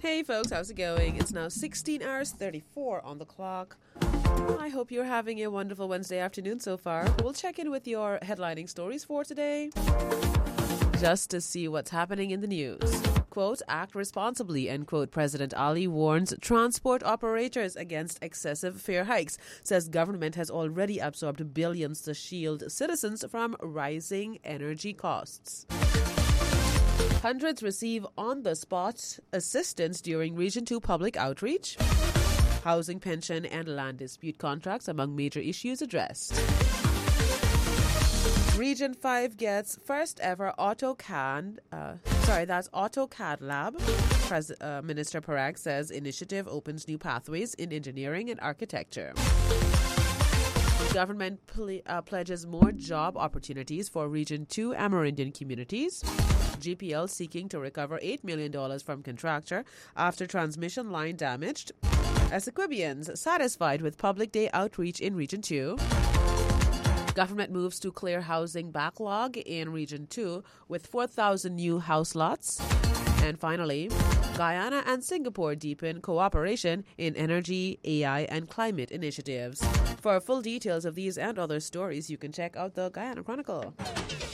Hey folks, how's it going? It's now 16 hours 34 on the clock. I hope you're having a wonderful Wednesday afternoon so far. We'll check in with your headlining stories for today, just to see what's happening in the news. Quote, act responsibly, end quote. President Ali warns transport operators against excessive fare hikes, says government has already absorbed billions to shield citizens from rising energy costs. Hundreds receive on-the-spot assistance during Region 2 public outreach. Housing, pension, and land dispute contracts among major issues addressed. Region 5 gets first ever AutoCAD lab. Minister Parag says initiative opens new pathways in engineering and architecture. Government pledges more job opportunities for Region 2 Amerindian communities. GPL seeking to recover $8 million from contractor after transmission line damaged. Essequibians satisfied with Public Day outreach in Region 2. Government moves to clear housing backlog in Region 2 with 4,000 new house lots. And finally, Guyana and Singapore deepen cooperation in energy, AI, and climate initiatives. For full details of these and other stories, you can check out the Guyana Chronicle.